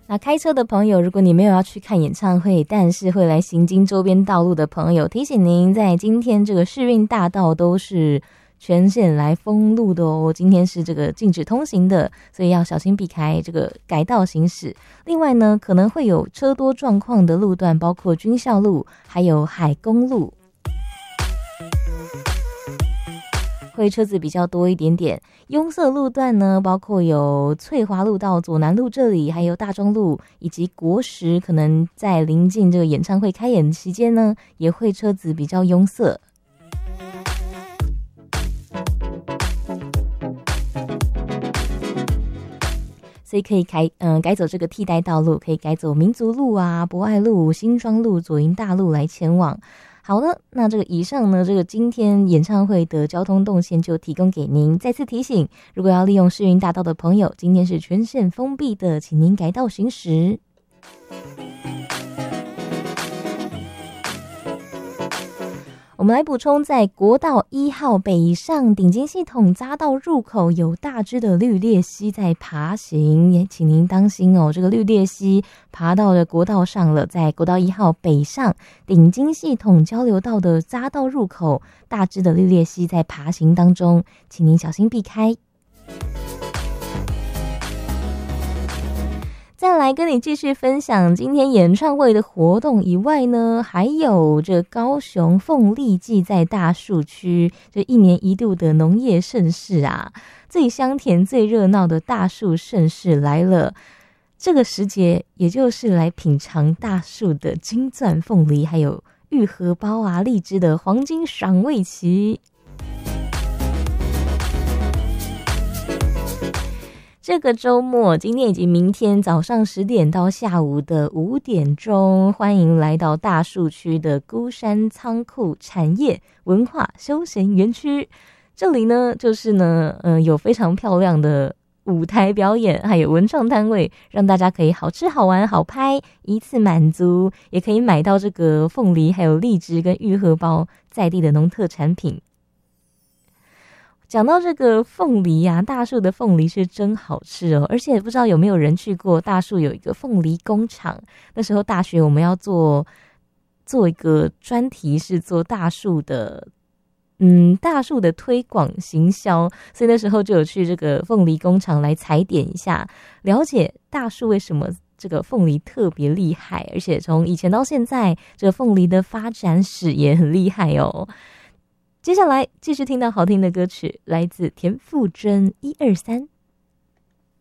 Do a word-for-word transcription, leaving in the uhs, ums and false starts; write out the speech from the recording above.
那开车的朋友，如果你没有要去看演唱会，但是会来行经周边道路的朋友，提醒您，在今天这个世运大道都是全线来封路的哦。今天是这个禁止通行的，所以要小心避开这个改道行驶。另外呢，可能会有车多状况的路段，包括军校路，还有海公路。会车子比较多一点点，拥塞路段呢，包括有翠华路到左南路这里，还有大中路以及国十，可能在临近这个演唱会开演期间呢，也会车子比较拥塞。所以可以改嗯、呃、改走这个替代道路，可以改走民族路啊、博爱路、新庄路、左营大路来前往。好的，那这个以上呢，这个今天演唱会的交通动线就提供给您。再次提醒，如果要利用世运大道的朋友，今天是全线封闭的，请您改道行驶。我们来补充，在国道一号北上顶尖系统匝道入口有大只的绿鬣蜥在爬行，也请您当心哦，这个绿鬣蜥爬到了国道上了，在国道一号北上顶尖系统交流道的匝道入口，大只的绿鬣蜥在爬行当中，请您小心避开。再来跟你继续分享今天演唱会的活动以外呢，还有这高雄凤梨季在大树区，这一年一度的农业盛事啊，最香甜最热闹的大树盛事来了。这个时节也就是来品尝大树的金钻凤梨，还有玉荷包啊、荔枝的黄金赏味期。这个周末，今天以及明天早上十点到下午的五点钟，欢迎来到大树区的孤山仓库产业文化休闲园区。这里呢，就是呢，呃，有非常漂亮的舞台表演，还有文创摊位，让大家可以好吃好玩好拍，一次满足，也可以买到这个凤梨、还有荔枝跟玉荷包在地的农特产品。讲到这个凤梨啊，大树的凤梨是真好吃哦，而且不知道有没有人去过大树有一个凤梨工厂。那时候大学我们要做做一个专题，是做大树的嗯大树的推广行销，所以那时候就有去这个凤梨工厂来踩点一下，了解大树为什么这个凤梨特别厉害，而且从以前到现在，这个凤梨的发展史也很厉害哦。接下来继续听到好听的歌曲，来自田馥甄一二三。